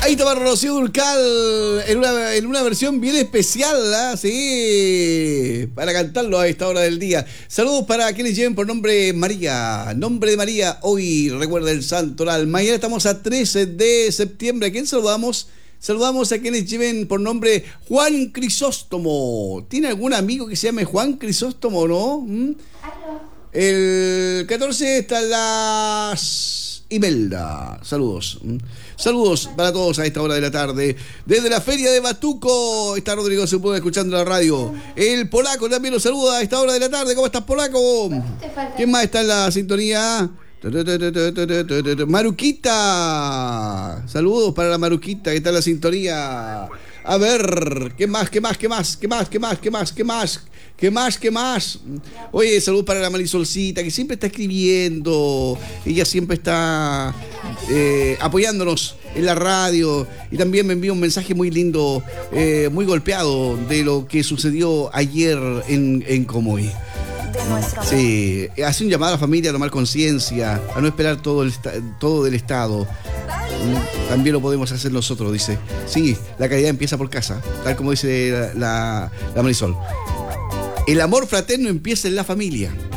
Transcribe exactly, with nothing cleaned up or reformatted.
Ahí estaba Rocío Dúrcal en una, en una versión bien especial, ¿eh? Sí, para cantarlo a esta hora del día. Saludos para quienes lleven por nombre María. Nombre de María, hoy recuerda el santoral. Mañana estamos a trece de septiembre. ¿A quién saludamos? Saludamos a quienes lleven por nombre Juan Crisóstomo. ¿Tiene algún amigo que se llame Juan Crisóstomo, no? ¿Mm? El catorce está las Imelda. Saludos. Saludos para todos a esta hora de la tarde. Desde la feria de Batuco está Rodrigo Sepúlveda escuchando la radio. El polaco también nos saluda a esta hora de la tarde. ¿Cómo estás, polaco? ¿Quién más está en la sintonía? Maruquita. Saludos para la Maruquita que está en la sintonía. A ver, ¿qué más, qué más, qué más, qué más, qué más, qué más, qué más? ¿Qué más? ¿Qué más? Oye, salud para la Marisolcita, que siempre está escribiendo. Ella siempre está eh, apoyándonos en la radio. Y también me envía un mensaje muy lindo, eh, muy golpeado de lo que sucedió ayer en, en Comoy. Sí, hace un llamado a la familia a tomar conciencia, a no esperar todo, el, todo del Estado. También lo podemos hacer nosotros, dice. Sí, la caridad empieza por casa, tal como dice la, la, la Marisol. El amor fraterno empieza en la familia.